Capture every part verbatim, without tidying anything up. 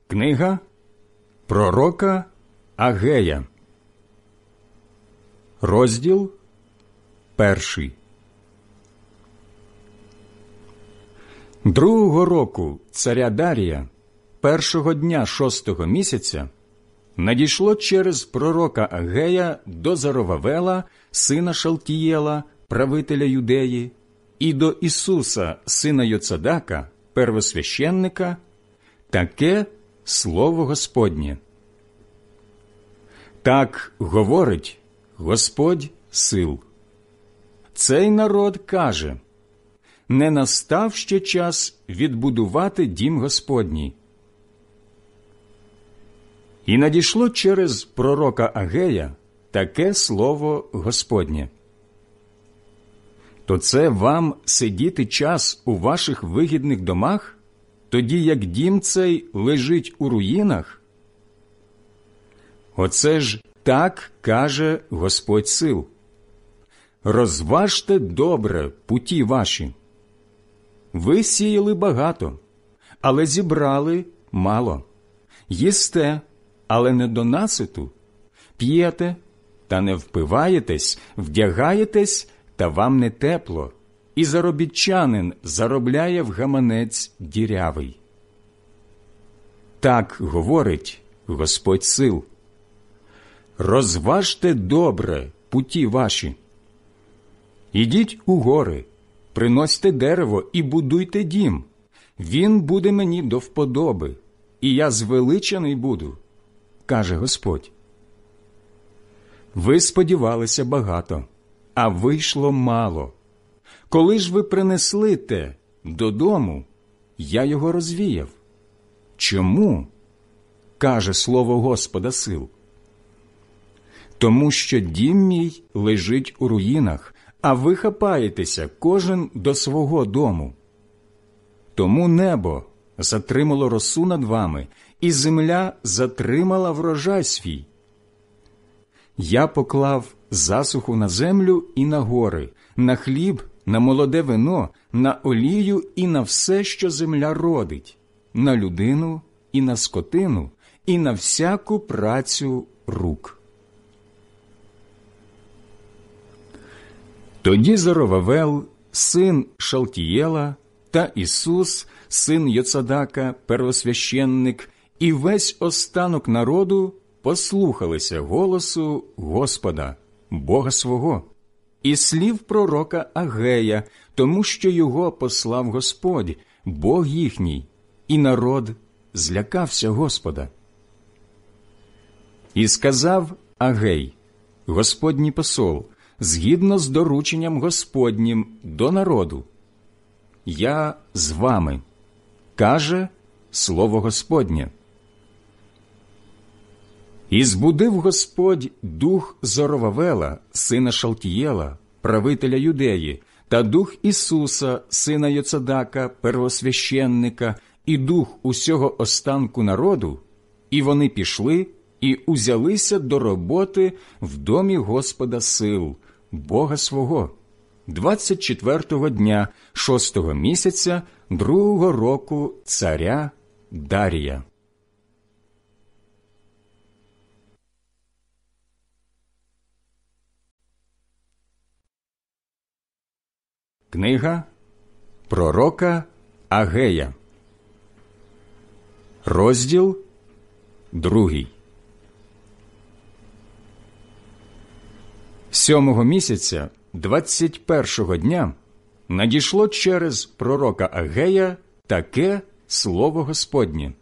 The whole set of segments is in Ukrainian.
Книга пророка Агея, розділ перший. Другого року царя Дарія, першого дня шостого місяця, надійшло через пророка Агея до Зоровавела, сина Шалтієла, правителя Юдеї, і до Ісуса, сина Йоцадака, первосвященника, таке слово Господнє. Так говорить Господь сил. Цей народ каже: не настав ще час відбудувати дім Господній. І надійшло через пророка Агея таке слово Господнє. То це вам сидіти час у ваших вигідних домах, тоді як дім цей лежить у руїнах? Оце ж так каже Господь сил. Розважте добре путі ваші. Ви сіяли багато, але зібрали мало. Їсте, але не до наситу. П'єте, та не впиваєтесь, вдягаєтесь, та вам не тепло. І заробітчанин заробляє в гаманець дірявий. Так говорить Господь сил. Розважте добре путі ваші. Ідіть у гори, приносьте дерево і будуйте дім. Він буде мені до вподоби, і я звеличений буду, каже Господь. Ви сподівалися багато, а вийшло мало. Коли ж ви принесли те додому, я його розвіяв. Чому? Каже слово Господа сил. Тому що дім мій лежить у руїнах, а ви хапаєтеся кожен до свого дому. Тому небо затримало росу над вами, і земля затримала врожай свій. Я поклав засуху на землю і на гори, на хліб, на молоде вино, на олію і на все, що земля родить, на людину і на скотину, і на всяку працю рук. Тоді Зоровавел, син Шалтієла, та Ісус, син Йоцадака, первосвященник, і весь останок народу послухалися голосу Господа, Бога свого, і слів пророка Агея, тому що його послав Господь, Бог їхній, і народ злякався Господа. І сказав Агей, Господній посол, згідно з дорученням Господнім до народу: «Я з вами», каже слово Господнє. І збудив Господь дух Зоровавела, сина Шалтієла, правителя Юдеї, та дух Ісуса, сина Йоцадака, первосвященника, і дух усього останку народу, і вони пішли і узялися до роботи в домі Господа сил, Бога свого, двадцять четвертого дня шостого місяця другого року царя Дарія. Книга пророка Агея, розділ другий. Сьомого місяця, двадцять першого дня, надійшло через пророка Агея таке слово Господнє.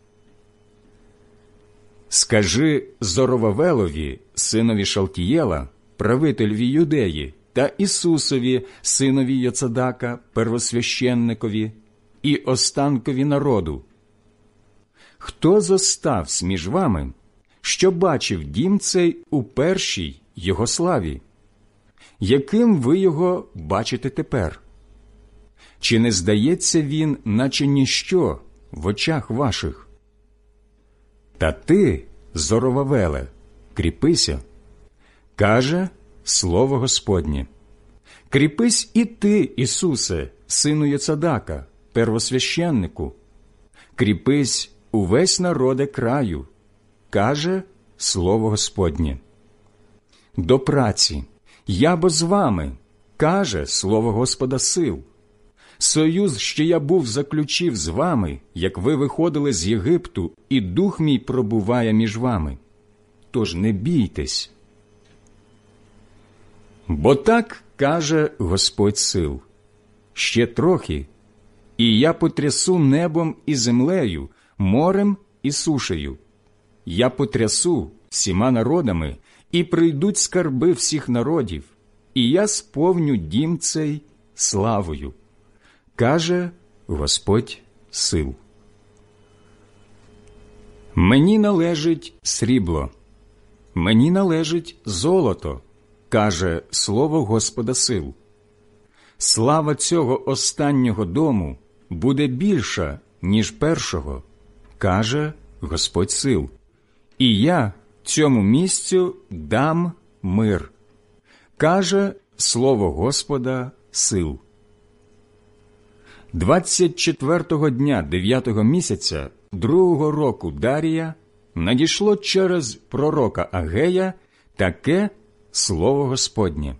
Скажи Зоровавелові, синові Шалтієла, правителеві Юдеї, та Ісусові, синові Йоцадака, первосвященникові, і останкові народу: хто зоставсь між вами, що бачив дім цей у першій його славі? Яким ви його бачите тепер? Чи не здається він, наче ніщо в очах ваших? Та ти, Зоровавеле, кріпися, каже слово Господнє. Кріпись і ти, Ісусе, сину Йоцадака, первосвященнику. Кріпись увесь народе краю, каже слово Господнє. До праці, я бо з вами, каже слово Господа сил. Союз, що я був заключив з вами, як ви виходили з Єгипту, і дух мій пробуває між вами. Тож не бійтесь. Бо так каже Господь сил: ще трохи, і я потрясу небом і землею, морем і сушею. Я потрясу всіма народами, і прийдуть скарби всіх народів, і я сповню дім цей славою, каже Господь сил. Мені належить срібло, мені належить золото, каже слово Господа сил. Слава цього останнього дому буде більша, ніж першого, каже Господь сил. І я цьому місцю дам мир, каже слово Господа сил. Двадцять четвертого дня дев'ятого місяця другого року Дарія надійшло через пророка Агея таке слово Господнє.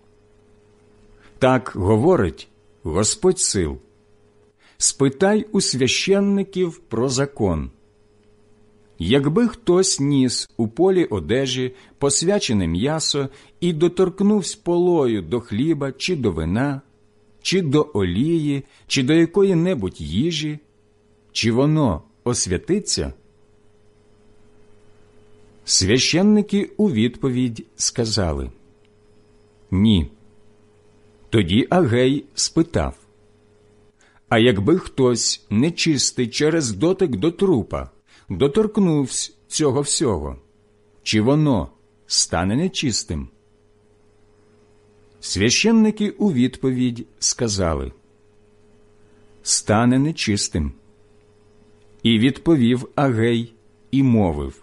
Так говорить Господь сил: спитай у священників про закон. Якби хтось ніс у полі одежі посвячене м'ясо і доторкнувся полою до хліба чи до вина, чи до олії, чи до якої-небудь їжі, чи воно освятиться? Священники у відповідь сказали: ні. Тоді Агей спитав: а якби хтось нечистий через дотик до трупа доторкнувся цього всього, чи воно стане нечистим? Священники у відповідь сказали: стане нечистим. І відповів Агей і мовив: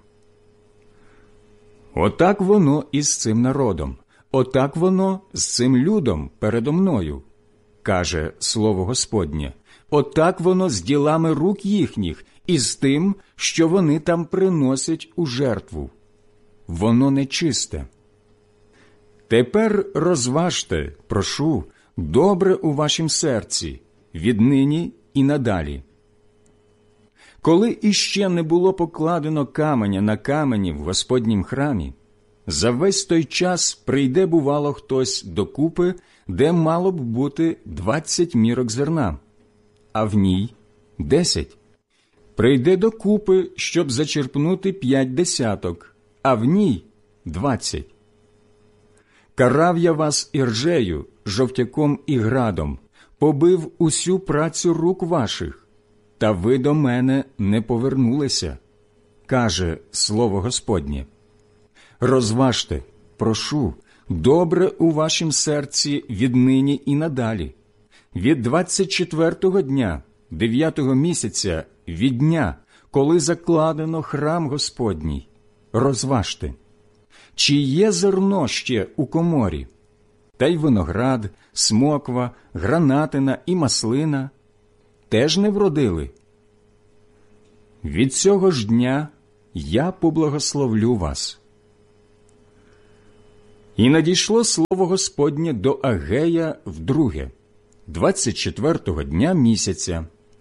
отак воно і з цим народом, отак воно з цим людом передо мною, каже слово Господнє, отак воно з ділами рук їхніх і з тим, що вони там приносять у жертву. Воно нечисте. Тепер розважте, прошу, добре у вашім серці, віднині і надалі. Коли іще не було покладено каменя на камені в Господнім храмі, за весь той час прийде, бувало, хтось до купи, де мало б бути двадцять мірок зерна, а в ній десять. Прийде до купи, щоб зачерпнути п'ять десяток, а в ній двадцять. Карав я вас іржею, жовтяком і градом, побив усю працю рук ваших, та ви до мене не повернулися, каже слово Господнє. Розважте, прошу, добре у вашім серці віднині і надалі. Від двадцять четвертого дня, дев'ятого місяця, від дня, коли закладено храм Господній, розважте, чи є зерно ще у коморі, та й виноград, смоква, гранатина і маслина теж не вродили. Від цього ж дня я поблагословлю вас. І надійшло слово Господнє до Агея вдруге, двадцять четвертого дня місяця.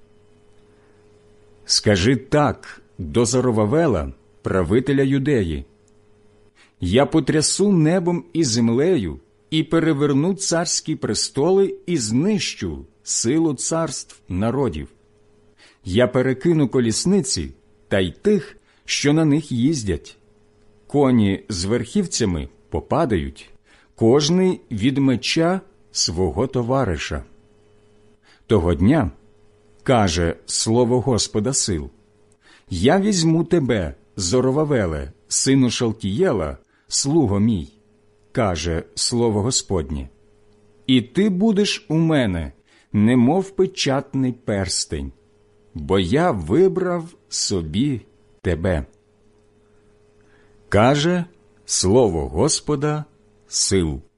Скажи так до Зоровавела, правителя Юдеї: я потрясу небом і землею, і переверну царські престоли, і знищу силу царств народів. Я перекину колісниці та й тих, що на них їздять. Коні з верхівцями попадають, кожний від меча свого товариша. Того дня, каже слово Господа сил, я візьму тебе, Зоровавеле, сину Шалтієла, слуго мій, каже слово Господнє, і ти будеш у мене, немов печатний перстень, бо я вибрав собі тебе. Каже слово Господа сил.